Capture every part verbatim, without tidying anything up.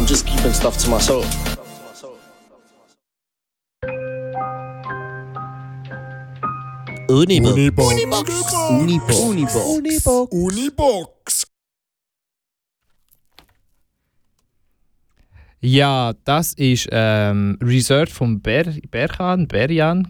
I'm just keeping stuff to myself. Unibox. Unibox. Unibox. Unibox. Unibox. Ja, das war ähm, Research von Ber Berkan, Berjan.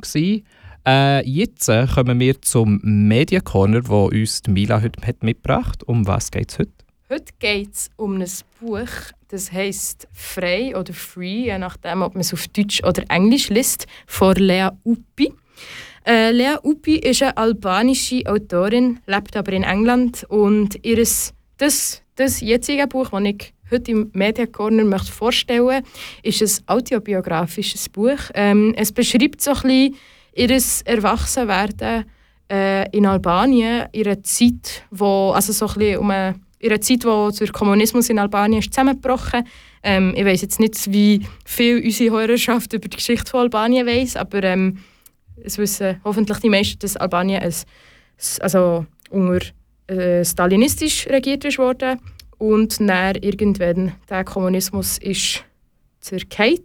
Äh, jetzt äh, kommen wir zum Media Corner, wo uns die Mila heute hat mitgebracht. Um was geht es heute? Heute geht es um ein Buch, das heisst «Frei» oder «Free», je nachdem, ob man es auf Deutsch oder Englisch liest, von Lea Ypi. Äh, Lea Ypi ist eine albanische Autorin, lebt aber in England. Und ihres, das, das jetzige Buch, das ich heute im Media Corner möchte vorstellen möchte, ist ein autobiografisches Buch. Ähm, es beschreibt so ein bisschen ihr Erwachsenwerden äh, in Albanien, ihre Zeit, wo, also so ein bisschen um eine, ihre Zeit, wo der Kommunismus in Albanien ist zusammengebrochen. Ähm, ich weiss jetzt nicht, wie viel unsere Hörerschaft über die Geschichte von Albanien weiss, aber ähm, es wissen hoffentlich die meisten, dass Albanien ein, also unter äh, stalinistisch regiert ist worden und dann irgendwann der Kommunismus ist zerfallen.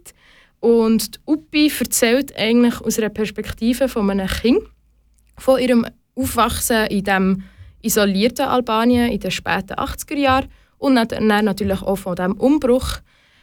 Und Ypi erzählt eigentlich aus einer Perspektive von einem Kind, von ihrem Aufwachsen in diesem isolierten Albanien in den späten achtziger Jahren und dann natürlich auch von diesem Umbruch.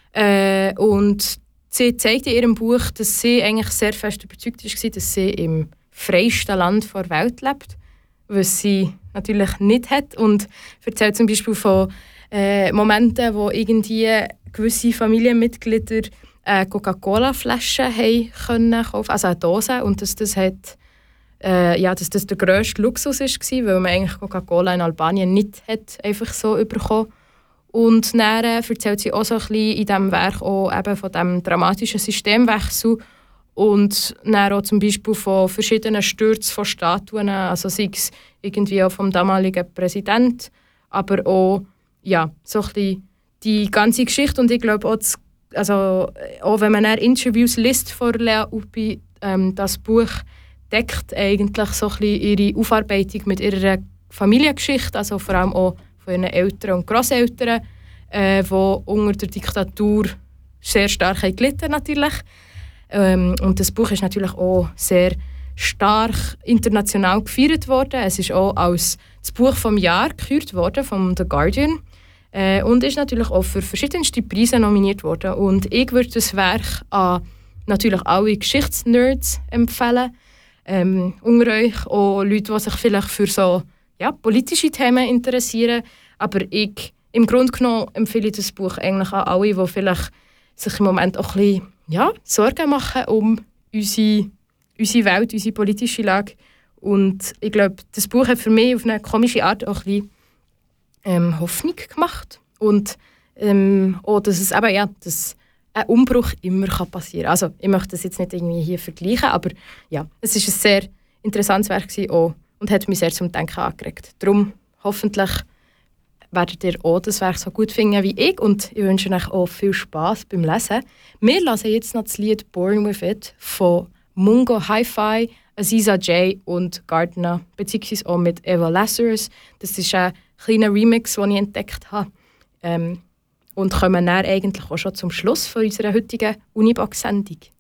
Äh, und sie zeigt in ihrem Buch, dass sie eigentlich sehr fest überzeugt war, dass sie im freiesten Land der Welt lebt, was sie natürlich nicht hat. Und erzählt zum Beispiel von äh, Momenten, wo irgendwie gewisse Familienmitglieder äh, Coca-Cola-Flaschen haben können kaufen, also eine Dose, und dass das, hat, äh, ja, dass das der grösste Luxus war, weil man eigentlich Coca-Cola in Albanien nicht hat einfach so bekommen. Und dann äh, erzählt sie auch so ein bisschen in diesem Werk auch eben von diesem dramatischen Systemwechsel und dann auch zum Beispiel von verschiedenen Stürzen von Statuen, also sei es irgendwie auch vom damaligen Präsidenten, aber auch, ja, so ein bisschen die ganze Geschichte. Und ich glaube auch, das, also, auch wenn man dann Interviews liest von Lea Ypi, ähm, das Buch deckt eigentlich so ein bisschen ihre Aufarbeitung mit ihrer Familiengeschichte, also vor allem auch von ihren Eltern und Grosseltern, äh, die unter der Diktatur sehr stark gelitten natürlich. Ähm, und das Buch ist natürlich auch sehr stark international gefeiert worden. Es ist auch als das Buch vom Jahr gekürt worden vom The Guardian äh, und ist natürlich auch für verschiedenste Preise nominiert worden. Und ich würde das Werk an natürlich alle Geschichtsnerds empfehlen. Ähm, unter euch auch Leute, die sich vielleicht für so ja, politische Themen interessieren. Aber ich, im Grunde genommen empfehle ich das Buch eigentlich an alle, die vielleicht sich im Moment auch ein bisschen ja, Sorgen machen um unsere, unsere Welt, unsere politische Lage. Und ich glaube, das Buch hat für mich auf eine komische Art auch ein bisschen ähm, Hoffnung gemacht. Und ähm, auch, dass es eben, ja, dass ein Umbruch immer passieren kann. Also ich möchte das jetzt nicht irgendwie hier vergleichen, aber ja, es war ein sehr interessantes Werk auch und hat mich sehr zum Denken angeregt. Darum hoffentlich werdet ihr auch das Werk so gut finden wie ich und ich wünsche euch auch viel Spass beim Lesen. Wir hören jetzt noch das Lied «Born With It» von Mungo Hi-Fi, Aziza J und Gardner, beziehungsweise auch mit Eva Lazarus. Das ist ein kleiner Remix, den ich entdeckt habe. Ähm, und kommen dann eigentlich auch schon zum Schluss von unserer heutigen Unibox-Sendung.